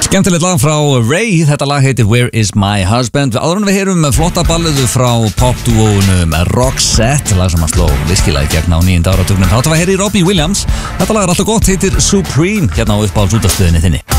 Skemmtilegt lag frá Ray, þetta lag heitir Where is my husband. Áður en við heyrum flotta balliðu frá popdúónum Roxette, lag sem að sló virkilega í gegn á 9. áratugnum. Þá ætlum við að heyra í Robbie Williams. Þetta lag er alltaf gott, heitir Supreme, hérna á uppáhaldsútastöðinni þinni.